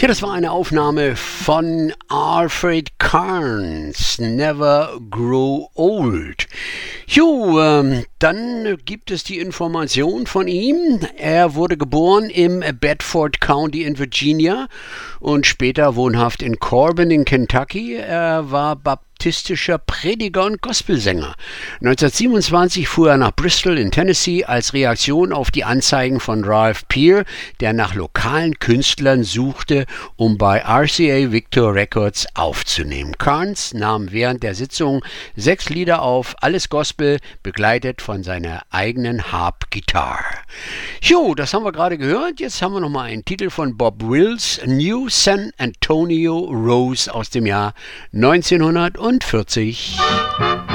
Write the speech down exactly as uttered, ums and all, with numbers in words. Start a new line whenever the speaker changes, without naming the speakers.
Ja, das war eine Aufnahme von Alfred Carnes, Never Grow Old. Jo, ähm, dann gibt es die Information von ihm. Er wurde geboren im Bedford County in Virginia und später wohnhaft in Corbin in Kentucky. Er war baptistischer Prediger und Gospelsänger. neunzehnhundertsiebenundzwanzig fuhr er nach Bristol in Tennessee als Reaktion auf die Anzeigen von Ralph Peer, der nach lokalen Künstlern suchte, um bei R C A Victor Records aufzunehmen. Carnes nahm während der Sitzung sechs Lieder auf, alles Gospel, begleitet von seiner eigenen Harp-Gitarre. Jo, das haben wir gerade gehört. Jetzt haben wir nochmal einen Titel von Bob Wills, New San Antonio Rose aus dem Jahr neunzehnhundertvierzig.